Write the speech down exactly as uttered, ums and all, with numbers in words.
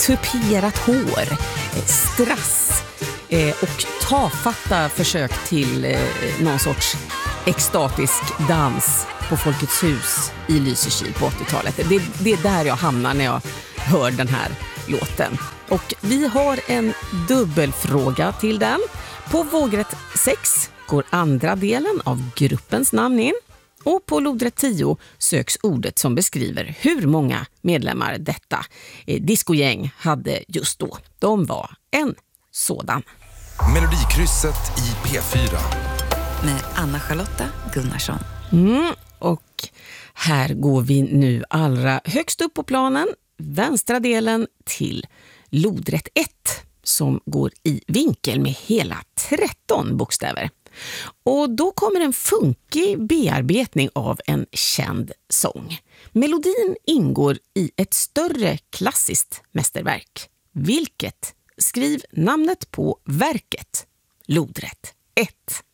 tuperat hår, eh, strass eh, och tafatta försök till eh, någon sorts extatisk dans på Folkets hus i Lysekil på åttiotalet. Det, det är där jag hamnar när jag hör den här låten. Och vi har en dubbelfråga till den. På vågrätt sex går andra delen av gruppens namn in. Och på lodrätt tio söks ordet som beskriver hur många medlemmar detta eh, discogäng hade just då. De var en sådan. Melodikrysset i P fyra. Med Anna-Charlotta Gunnarsson. Mm, och här går vi nu allra högst upp på planen, vänstra delen till lodrätt ett som går i vinkel med hela tretton bokstäver. Och då kommer en funkig bearbetning av en känd sång. Melodin ingår i ett större klassiskt mästerverk. Vilket? Skriv namnet på verket. Lodrätt ett.